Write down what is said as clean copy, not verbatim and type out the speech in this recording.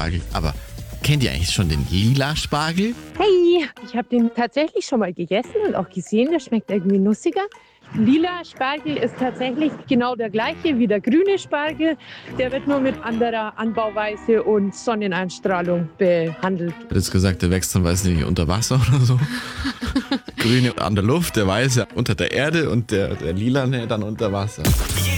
Spargel. Aber kennt ihr eigentlich schon den lila Spargel? Hey, ich habe den tatsächlich schon mal gegessen und auch gesehen, der schmeckt irgendwie nussiger. Lila Spargel ist tatsächlich genau der gleiche wie der grüne Spargel. Der wird nur mit anderer Anbauweise und Sonneneinstrahlung behandelt. Ich hätte jetzt gesagt, der wächst dann, weiß nicht, unter Wasser oder so. Grüne an der Luft, der weiße unter der Erde und der lilane dann unter Wasser.